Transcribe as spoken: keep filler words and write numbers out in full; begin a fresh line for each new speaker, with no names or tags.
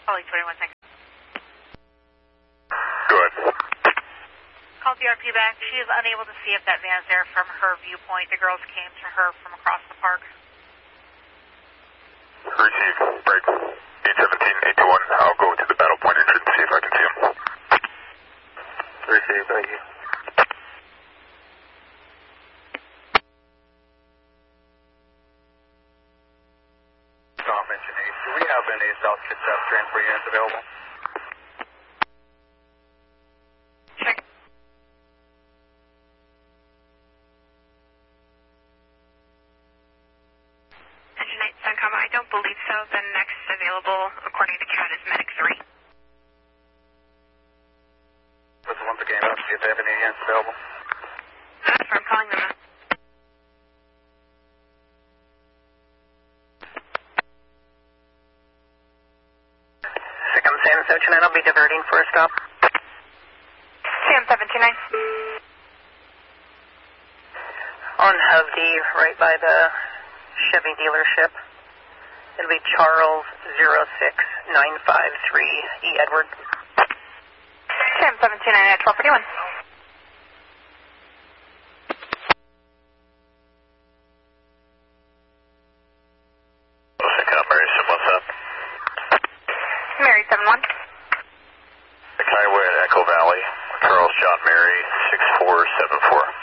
Calling twenty-one seconds.
Go ahead.
Call D R P back. She is unable to see if that van's there from her viewpoint. The girls came to her from across the park.
Receive. Break. eight seventeen, eight two one. I'll go to the battle point entrance and see if I can see him. Receive. Thank you.
Not mention eight. Do we have any South Kitsap transfer units available?
Check. Engine eight, Suncom, I don't believe so. The next available, according to C A D, is Medic three.
Let's once again up, see if they have any units available.
That's where I'm calling them at.
Second Sam seventy-nine, I'll be diverting for a stop.
Sam seventy-nine.
On Hovde, right by the Chevy dealership. It'll be Charles zero six nine five three E. Edward.
Sam seventy-nine at twelve thirty-one.
Second, Mary, what's up?
Mary seven one.
The Kiowa at Echo Valley. Charles John Mary, six four seven four.